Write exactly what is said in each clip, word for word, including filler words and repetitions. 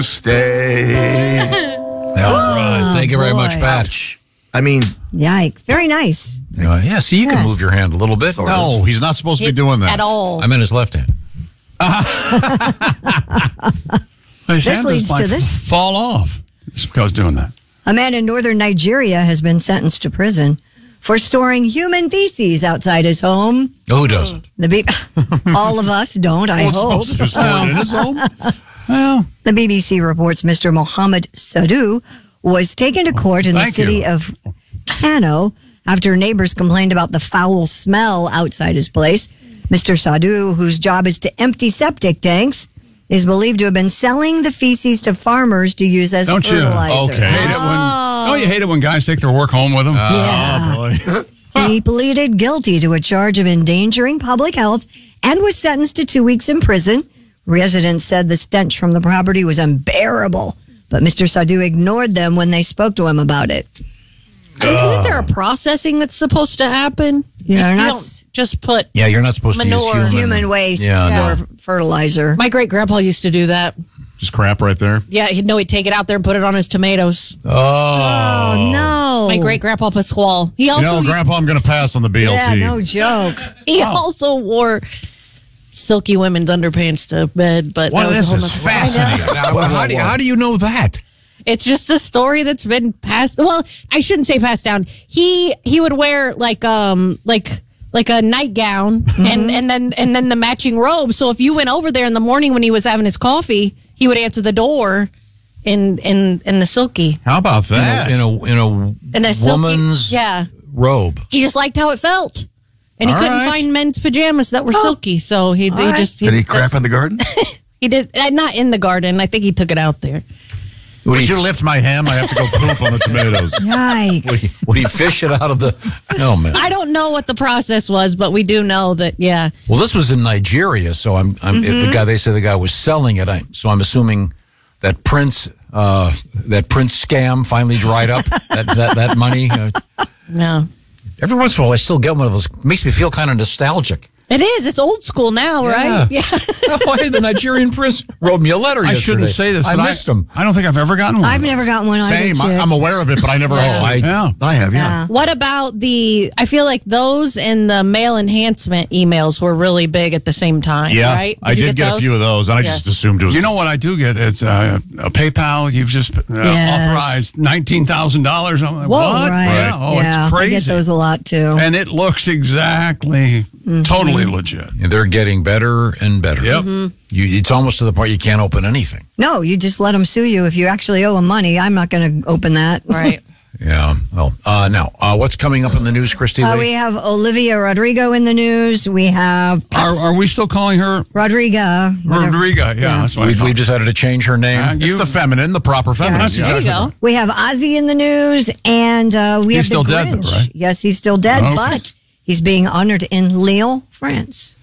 Stay. All right. Thank you very boy. much, Pat. I mean, Yikes. Very nice. Uh, yeah, see, you can Yes. move your hand a little bit. Sort No, he's not supposed to be doing that. At all. I'm in his left hand. His This hand leads just to might this. fall off just because doing that. A man in northern Nigeria has been sentenced to prison for storing human feces outside his home. Who doesn't? The B- All of us don't, I What's hope. supposed to store it in his home? Well, The B B C reports Mister Mohammed Sadu was taken to court in the Thank city you. of Kano after neighbors complained about the foul smell outside his place. Mister Sadu, whose job is to empty septic tanks, is believed to have been selling the feces to farmers to use as don't you? fertilizer. Okay. Hate it when, don't you hate it when guys take their work home with them? Yeah. Oh, boy. He pleaded guilty to a charge of endangering public health and was sentenced to two weeks in prison. Residents said the stench from the property was unbearable, but Mister Sadu ignored them when they spoke to him about it. I mean, isn't there a processing that's supposed to happen? You know, You not don't s- just put. Yeah, you're not supposed to Manure. use human. human waste Yeah, or no. fertilizer. My great grandpa used to do that. Just crap right there. Yeah, he'd know he'd take it out there and put it on his tomatoes. Oh. Oh, no. My great grandpa Pasquale. He You also know, Grandpa, I'm going to pass on the B L T. Yeah, no joke. he also wore silky women's underpants to bed. But Well, that was a this whole is nother- I know. fascinating. Now, well, how, do you, how do you know that? It's just a story that's been passed. Well, I shouldn't say passed down. He he would wear like um like like a nightgown and and then and then the matching robe. So if you went over there in the morning when he was having his coffee, he would answer the door in in in the silky How about that? In a in a in a silky, woman's yeah. robe. He just liked how it felt. And he All couldn't right. find men's pajamas that were silky, so he, he right. just did he crap in the garden? he did uh, not in the garden. I think he took it out there. Would you lift my ham? I have to go poop on the tomatoes. Yikes. Would he fish it out of the? No, man. I don't know what the process was, but we do know that yeah. Well, this was in Nigeria, so I'm. I'm Mm-hmm. the guy. They say the guy was selling it. I, so I'm assuming that Prince, uh, that Prince scam finally dried up. that, that that money. Uh, No. every once in a while, I still get one of those. Makes me feel kind of nostalgic. It is. It's old school now, right? Yeah. Oh, hey, the Nigerian prince wrote me a letter I yesterday. shouldn't say this, I but missed him. I don't think I've ever gotten one. I've never gotten one either. Same. I, Chick. I'm aware of it, but I never Oh, actually. I, Yeah. I have, yeah. What about the? I feel like those and the mail enhancement emails were really big at the same time. Yeah, right? I you did get, a few of those, and I Yeah. just assumed it was. You know what I do get? It's uh, a PayPal. You've just uh, Yes. authorized nineteen thousand dollars. I'm like, Whoa, what? Right. Yeah. Oh, yeah, it's I crazy. get those a lot too. And it looks exactly, totally legit. They're getting better and better. Yep. You, it's almost to the point you can't open anything. No, you just let them sue you if you actually owe them money. I'm not going to open that. Right. Yeah. Well, uh, now, uh, what's coming up in the news, Christy? Uh, Lee? we have Olivia Rodrigo in the news. We have Are, are we still calling her Rodriga. whatever. Rodriga? Yeah, that's what I we, thought. we decided to change her name. Uh, It's you- the feminine, the proper feminine. That's There you exactly go. We have Ozzy in the news, and uh, we He's have the still dead, though, Grinch. right? Yes, he's still dead, Okay. but he's being honored in Lille, France.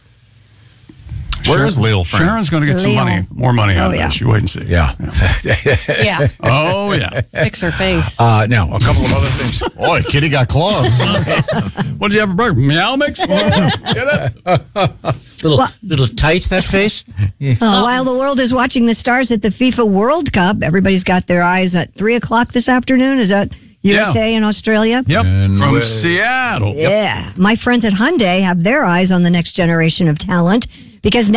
Where is Lille, France? Sharon's going to get some Lille. money, more money out Oh, of yeah. this. You wait and see. Yeah. Yeah. Oh, yeah. Fix her face. uh, now, a couple of other things. Boy, Kitty got claws. What did you have for breakfast? Meow mix? Get it? Little, little tight, that face. Yeah. Uh, while the world is watching the stars at the FIFA World Cup, everybody's got their eyes at three o'clock this afternoon. Is that U S A and Australia? Yep. And From we- Seattle. Yeah. My friends at Hyundai have their eyes on the next generation of talent because